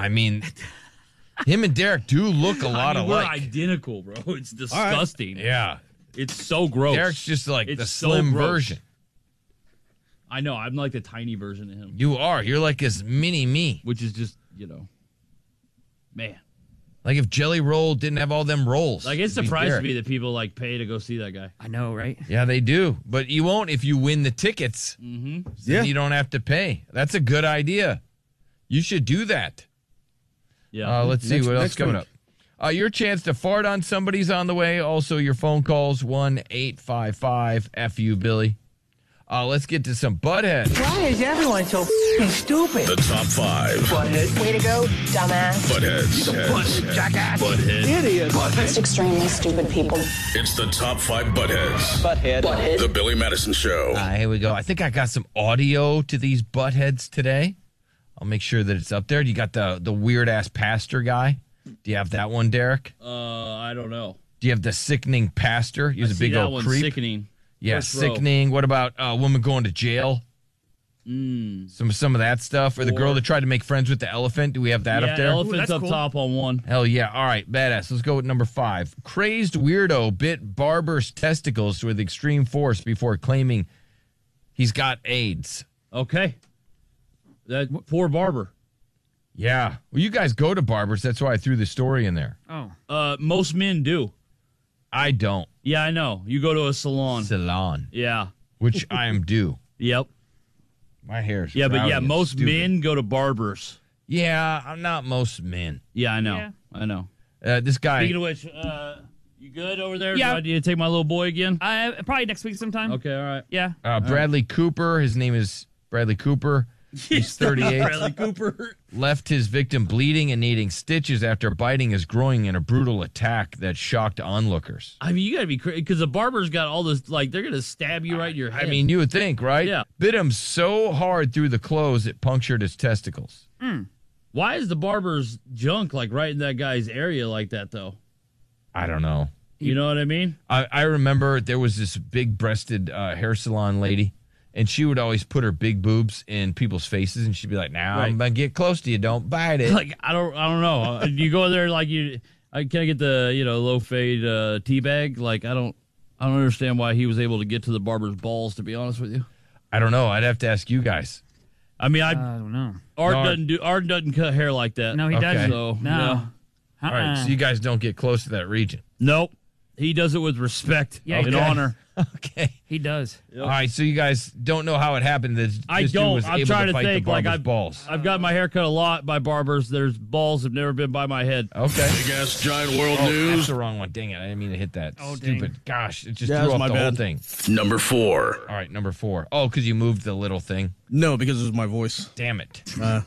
I mean, him and Derek do look a lot alike. We're identical, bro. It's disgusting. Right. Yeah. It's so gross. Derek's just like it's the slim version. I know. I'm like the tiny version of him. You are. You're like his mini me. Which is just, man. Like if Jelly Roll didn't have all them rolls. Like, it surprises me that people, pay to go see that guy. I know, right? Yeah, they do. But you won't if you win the tickets. Mm-hmm. Then you don't have to pay. That's a good idea. You should do that. Yeah. Let's see what else is coming up. Your chance to fart on somebody's on the way. Also, your phone calls, 1-855-FU Billy. Let's get to some buttheads. Why is everyone so f***ing stupid? The top 5. Butthead. Way to go, dumbass. Buttheads. Jackass. Butthead. Idiot. Just extremely stupid people. It's the top 5 buttheads. Butthead. The Billy Madison Show. Here we go. I think I got some audio to these buttheads today. I'll make sure that it's up there. Do you got the weird-ass pastor guy? Do you have that one, Derek? I don't know. Do you have the sickening pastor? He's a big old creep. Sickening. Yeah, First sickening. What about a woman going to jail? Some of that stuff. Or the girl that tried to make friends with the elephant. Do we have that up there? Elephant's up top on one. Hell yeah. All right, badass. Let's go with number 5. Crazed weirdo bit barber's testicles with extreme force before claiming he's got AIDS. Okay. That poor barber. Yeah. Well, you guys go to barbers. That's why I threw the story in there. Oh. Most men do. I don't. Yeah, I know. You go to a salon. Yeah. Which I am due. Yep. My hair's most men go to barbers. Yeah, I'm not most men. Yeah, I know. Yeah. I know. This guy. Speaking of which, you good over there? Yeah. Do I need to take my little boy again? Probably next week sometime. Okay, all right. Yeah. Bradley Cooper. His name is Bradley Cooper. He's 38. Bradley Cooper. Left his victim bleeding and needing stitches after biting his groin in a brutal attack that shocked onlookers. I mean, you got to be crazy because the barber's got all this, they're going to stab you right in your head. I mean, you would think, right? Yeah. Bit him so hard through the clothes it punctured his testicles. Why is the barber's junk, right in that guy's area like that, though? I don't know. You know what I mean? I remember there was this big-breasted hair salon lady, and she would always put her big boobs in people's faces, and she'd be like, "Now I'm gonna get close to you. Don't bite it." I don't know. You go there can I get the low fade tea bag? I don't understand why he was able to get to the barber's balls. To be honest with you, I don't know. I'd have to ask you guys. I mean, I don't know. Art doesn't cut hair like that. No, he doesn't. So, no. All right, so you guys don't get close to that region. Nope. He does it with respect and honor. Okay. He does. Yep. All right, so you guys don't know how it happened. I don't. I'm trying to think. Balls. I've got my hair cut a lot by barbers. There's balls have never been by my head. Okay. Big ass giant world news. That's the wrong one. Dang it. I didn't mean to hit that. Oh, Stupid. dang. Gosh, it just threw off the whole thing. Number 4. All right, number 4. Oh, because you moved the little thing. No, because it was my voice. Damn it.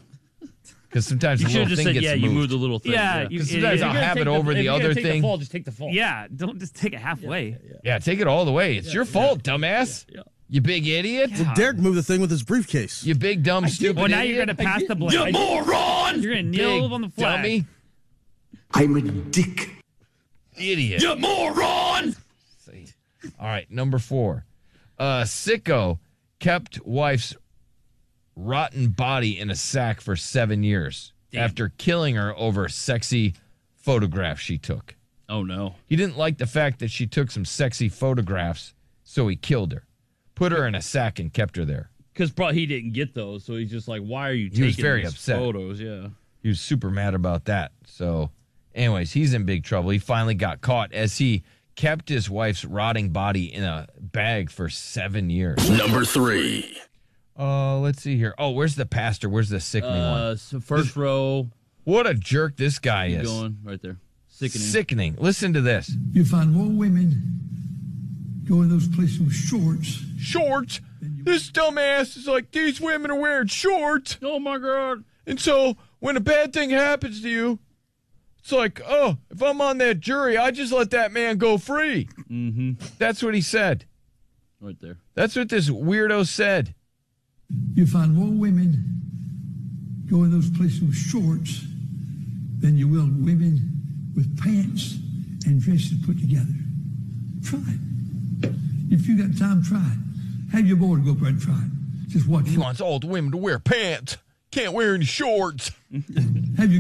Because sometimes You the should have little just thing said, gets moved. you moved the little thing. Yeah, Because sometimes I'll have it over the other thing. Take the fall, just take the fall. Yeah, don't just take it halfway. Yeah, take it all the way. It's your fault, dumbass. Yeah. You big idiot. Well, Derek moved the thing with his briefcase. You big dumb stupid Well, now idiot. you're going to pass the blame. You moron! You're going to kneel Big on the flag. dummy. I'm a dick. Idiot. You moron! All right, number 4. Sicko kept wife's rotten body in a sack for 7 years after killing her over sexy photographs she took. Oh, no. He didn't like the fact that she took some sexy photographs, so he killed her. Put her in a sack and kept her there. Because probably he didn't get those, so he's just like, why are you taking He was very these upset. photos? Yeah. He was super mad about that. So, anyways, he's in big trouble. He finally got caught as he kept his wife's rotting body in a bag for 7 years. Number 3. Let's see here. Oh, where's the pastor? Where's the sickening one? So first row. What a jerk this guy Keep is. going right there. Sickening. Sickening. Listen to this. You find more women go in those places with shorts. Shorts? This dumbass is like, these women are wearing shorts. Oh, my God. And so when a bad thing happens to you, it's like, oh, if I'm on that jury, I just let that man go free. Mm-hmm. That's what he said. Right there. That's what this weirdo said. You find more women go in those places with shorts than you will women with pants and dresses put together. Try it. If you got time, try it. Have your boy go up there and try it. Just watch. He wants all the women to wear pants. Can't wear any shorts. Have you